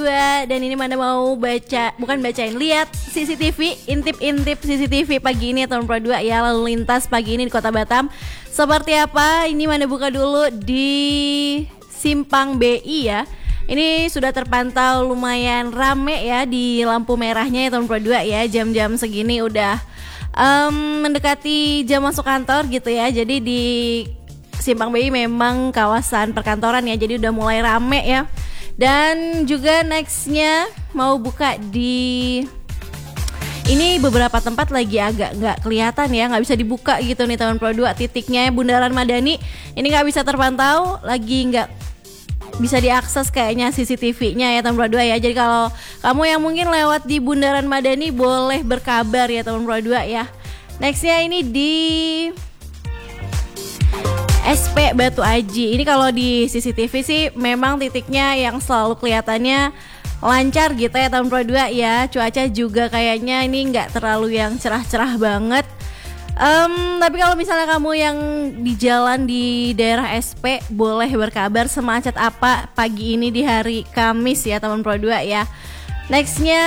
Dan ini mana mau lihat CCTV, intip CCTV pagi ini tahun Pro 2 ya, lalu lintas pagi ini di Kota Batam seperti apa. Ini mana buka dulu di Simpang BI ya. Ini sudah terpantau lumayan rame ya di lampu merahnya ya tahun Pro 2 ya. Jam-jam segini udah mendekati jam masuk kantor gitu ya. Jadi di Simpang BI memang kawasan perkantoran ya, jadi udah mulai rame ya. Dan juga nextnya mau buka di ini beberapa tempat lagi agak nggak kelihatan ya, nggak bisa dibuka gitu nih tahun Pro 2 titiknya. Bundaran Madani ini nggak bisa terpantau, lagi nggak bisa diakses kayaknya CCTV-nya ya tahun Pro 2 ya. Jadi kalau kamu yang mungkin lewat di Bundaran Madani boleh berkabar ya tahun Pro 2 ya. Nextnya ini di SP Batu Aji. Ini kalau di CCTV sih memang titiknya yang selalu kelihatannya lancar gitu ya tahun Pro 2 ya. Cuaca juga kayaknya ini nggak terlalu yang cerah-cerah banget. Tapi kalau misalnya kamu yang di jalan di daerah SP boleh berkabar semacet apa pagi ini di hari Kamis ya tahun Pro 2 ya. Nextnya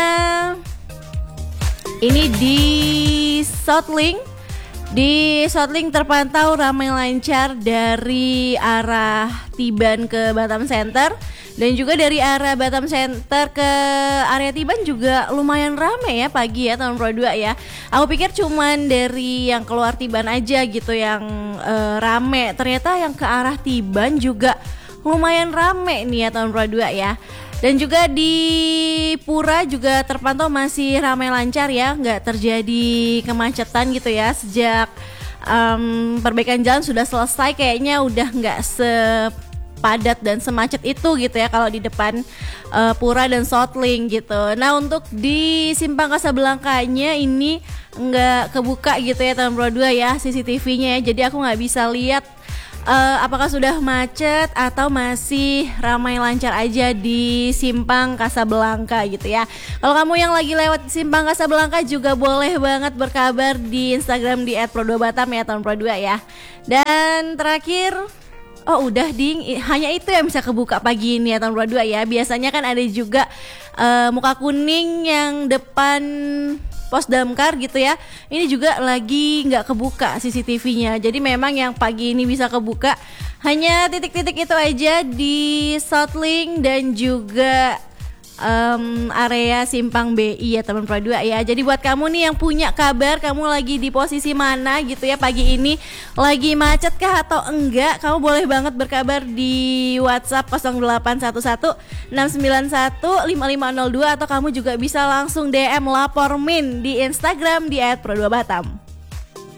ini di Southling. Di Southling terpantau ramai lancar dari arah Tiban ke Batam Center, dan juga dari arah Batam Center ke area Tiban juga lumayan ramai ya pagi ya tahun Pro 2 ya. Aku pikir cuman dari yang keluar Tiban aja gitu yang rame, ternyata yang ke arah Tiban juga lumayan rame nih ya tahun Pro 2 ya. Dan juga di Pura juga terpantau masih ramai lancar ya, nggak terjadi kemacetan gitu ya. Sejak perbaikan jalan sudah selesai, kayaknya udah nggak sepadat dan semacet itu gitu ya kalau di depan Pura dan Southling gitu. Nah untuk di Simpang Kasablankanya ini nggak kebuka gitu ya tahun Pro 2 ya CCTV-nya ya. Jadi aku nggak bisa lihat apakah sudah macet atau masih ramai lancar aja di Simpang Kasablanka gitu ya. Kalau kamu yang lagi lewat Simpang Kasablanka juga boleh banget berkabar di Instagram di @pro2batam ya tahun Pro 2 ya. Dan terakhir udah ding, hanya itu yang bisa kebuka pagi ini ya tahun Pro 2 ya. Biasanya kan ada juga muka kuning yang depan Pos Damkar gitu ya. Ini juga lagi nggak kebuka CCTV-nya. Jadi memang yang pagi ini bisa kebuka hanya titik-titik itu aja di Southling dan juga area Simpang BI ya teman Pro 2 ya. Jadi buat kamu nih yang punya kabar kamu lagi di posisi mana gitu ya pagi ini, lagi macet kah atau enggak, kamu boleh banget berkabar di WhatsApp 0811 691 5502 atau kamu juga bisa langsung DM lapor Min di Instagram di @pro2batam.